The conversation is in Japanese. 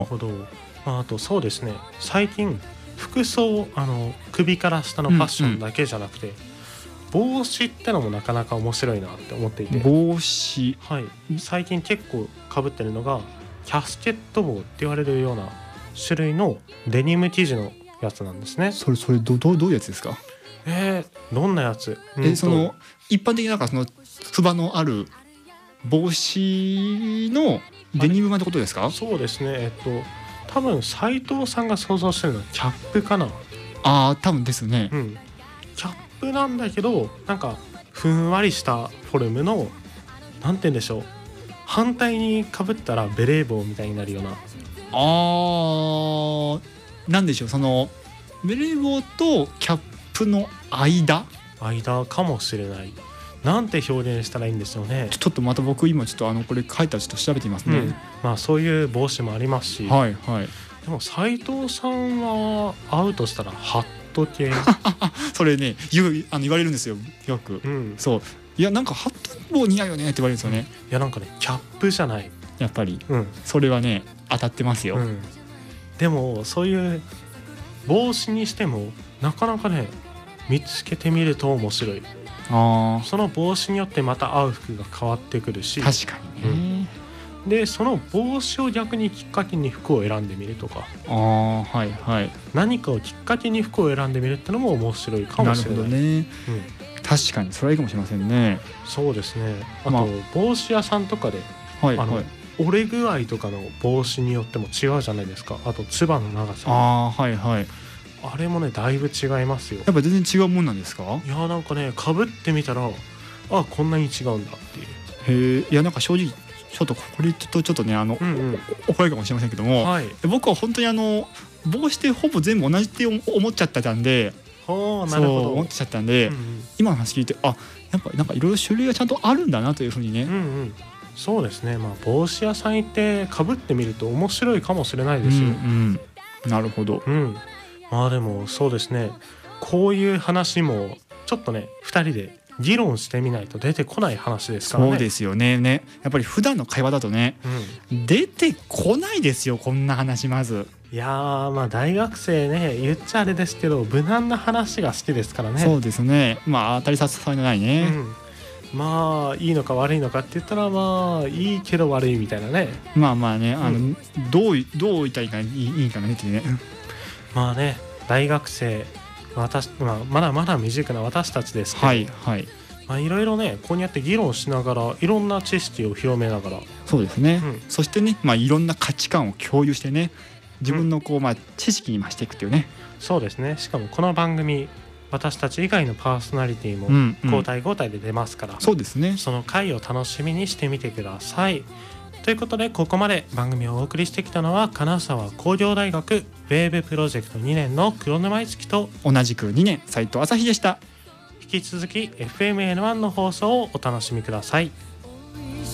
なるほど。あとそうですね、最近服装、首から下のファッションだけじゃなくて、帽子ってのもなかなか面白いなって思っていて、 帽子、 はい、最近結構被ってるのがキャスケット帽って言われるような種類のデニム生地のやつなんですね。 それどういうやつですか？ どんなやつ？ その一般的なそのつばのある帽子のデニム版ってことですか？ そうですね。多分斉藤さんが想像してるのはキャップかな。 ああ、多分ですね。 キャップなんだけど、なんかふんわりしたフォルムの、なんて言うんでしょう、反対にかぶったらベレー帽みたいになるような。 なんでしょう、そのベレー帽とキャップの間かもしれない。なんて表現したらいいんでしょうね。 ちょっとまた僕今ちょっとこれ書いたらちょっと調べてみますね。 まあそういう帽子もありますし、 はいはい。 でも斉藤さんは会うとしたらハット系それね言われるんですよよく。そう、いやなんかハット帽似合うよねって言われるんですよね。 いやなんかね、キャップじゃない、 やっぱり、それはね当たってますよ。 でもそういう帽子にしてもなかなかね、見つけてみると面白い。その帽子によってまた合う服が変わってくるし、 確かにね、 でその帽子を逆にきっかけに服を選んでみるとか、 はいはい、 何かをきっかけに服を選んでみるってのも面白いかもしれない。なるほどね、 確かにそれはいいかもしれませんね。 そうですね。あと、帽子屋さんとかで、折れ具合とかの帽子によっても違うじゃないですか。あとつばの長さ、 はいはい、 あれもねだいぶ違いますよ。 やっぱ全然違うもんなんですか？ いやなんかね、かぶってみたらこんなに違うんだっていう。 いやなんか正直ちょっとこれちょっとね怒られるかもしれませんけども、僕は本当に帽子ってほぼ全部同じって思っちゃってたんで、 なるほど、 思っちゃったんで、今の話聞いてやっぱなんかいろいろ種類がちゃんとあるんだなというふうにね。 そうですね。帽子屋さん行ってかぶってみると面白いかもしれないですよ。 なるほど。 でもそうですね、こういう話もちょっとね2人で議論してみないと出てこない話ですからね。 そうですよね。やっぱり普段の会話だとね、出てこないですよこんな話。まずいや大学生ね、言っちゃあれですけど無難な話が好きですからね。 そうですね。当たり障りのないね、 いいのか悪いのかって言ったらいいけど悪いみたいなね。 ね、どう言ったらいいかねってね。 大学生、まだまだ未熟な私たちですけど、いろいろねこうやって議論しながらいろんな知識を広めながら、 そうですね、そしてね、いろんな価値観を共有してね、自分の知識に増していくっていうね。 そうですね。しかもこの番組私たち以外のパーソナリティも交代交代で出ますから、 そうですね、 その回を楽しみにしてみてください。ということでここまで番組をお送りしてきたのは金沢工業大学ウェーブプロジェクト2年の黒沼樹と同じく2年斉藤朝日でした。 引き続き FMN1 の放送をお楽しみください。